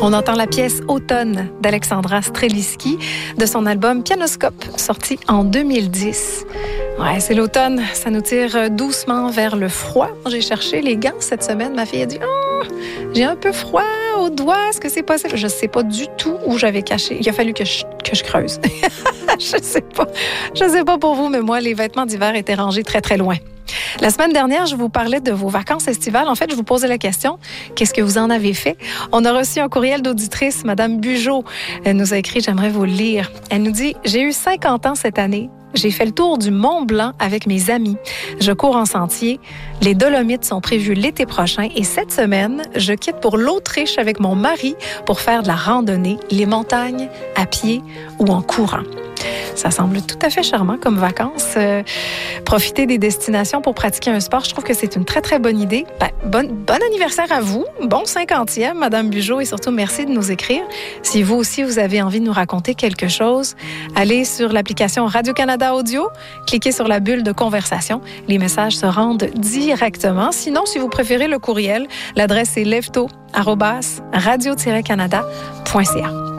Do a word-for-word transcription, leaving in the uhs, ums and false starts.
On entend la pièce Automne d'Alexandra Streliski de son album Pianoscope, sorti en deux mille dix. Ouais, c'est l'automne, ça nous tire doucement vers le froid. J'ai cherché les gants cette semaine, ma fille a dit oh, « j'ai un peu froid aux doigts, est-ce que c'est possible? » Je ne sais pas du tout où j'avais caché. Il a fallu que je, que je creuse. Je ne sais pas. Je sais pas pour vous, mais moi, les vêtements d'hiver étaient rangés très, très loin. La semaine dernière, je vous parlais de vos vacances estivales. En fait, je vous posais la question, qu'est-ce que vous en avez fait? On a reçu un courriel d'auditrice, Madame Bugeaud. Elle nous a écrit, j'aimerais vous le lire. Elle nous dit, j'ai eu cinquante ans cette année. J'ai fait le tour du Mont Blanc avec mes amis. Je cours en sentier. Les Dolomites sont prévus l'été prochain. Et cette semaine, je quitte pour l'Autriche avec mon mari pour faire de la randonnée, les montagnes, à pied ou en courant. Ça semble tout à fait charmant comme vacances. Euh, profiter des destinations pour pratiquer un sport, je trouve que c'est une très, très bonne idée. Ben, bon, bon anniversaire à vous. Bon cinquantième, Madame Bugeaud, et surtout, merci de nous écrire. Si vous aussi, vous avez envie de nous raconter quelque chose, allez sur l'application Radio-Canada Audio, cliquez sur la bulle de conversation. Les messages se rendent directement. Sinon, si vous préférez le courriel, l'adresse est lefto arobase radio tiret canada point c a.